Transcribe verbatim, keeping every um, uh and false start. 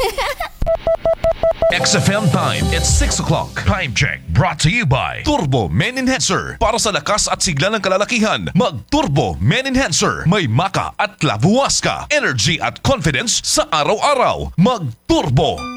X F M time, it's six o'clock. Time check brought to you by Turbo Men Enhancer. Para sa lakas at sigla ng kalalakihan, mag-Turbo Men Enhancer. May maka at klabuwas ka. Energy at confidence sa araw-araw. Mag-Turbo